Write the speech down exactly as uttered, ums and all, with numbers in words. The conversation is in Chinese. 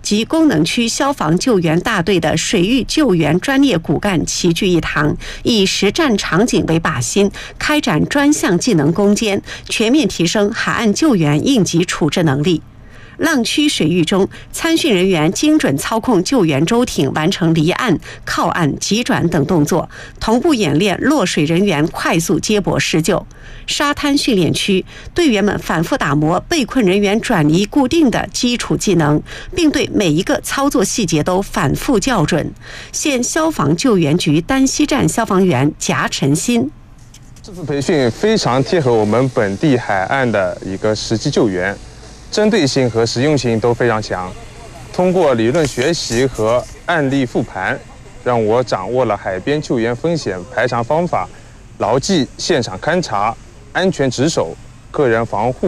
及功能区消防救援大队的水域救援专业骨干齐聚一堂，以实战场景为靶心，开展专项技能攻坚，全面提升海岸救援应急处置能力。浪区水域中，参训人员精准操控救援舟艇，完成离岸、靠岸、急转等动作，同步演练落水人员快速接驳施救。沙滩训练区，队员们反复打磨被困人员转移固定的基础技能，并对每一个操作细节都反复校准。县消防救援局丹溪站消防员贾晨新。 这次培训非常贴合我们本地海岸的一个实际救援，针对性和实用性都非常强。通过理论学习和案例复盘，让我掌握了海边救援风险排查方法，牢记现场勘查、安全值守、个人防护